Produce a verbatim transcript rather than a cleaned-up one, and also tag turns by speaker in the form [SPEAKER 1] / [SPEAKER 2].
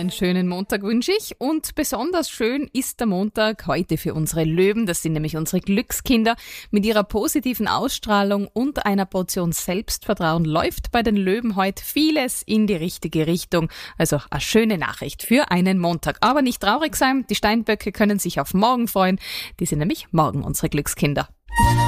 [SPEAKER 1] Einen schönen Montag wünsche ich und besonders schön ist der Montag heute für unsere Löwen. Das sind nämlich unsere Glückskinder. Mit ihrer positiven Ausstrahlung und einer Portion Selbstvertrauen läuft bei den Löwen heute vieles in die richtige Richtung. Also eine schöne Nachricht für einen Montag. Aber nicht traurig sein, die Steinböcke können sich auf morgen freuen. Die sind nämlich morgen unsere Glückskinder.